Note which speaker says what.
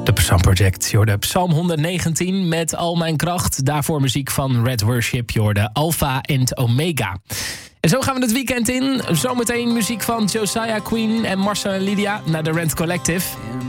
Speaker 1: Psalm Project, je hoorde Psalm 119 met Al Mijn Kracht. Daarvoor muziek van Red Worship, je hoorde Alpha en Omega. En zo gaan we het weekend in. Zometeen muziek van Josiah Queen en Marcel en Lydia naar de Rent Collective.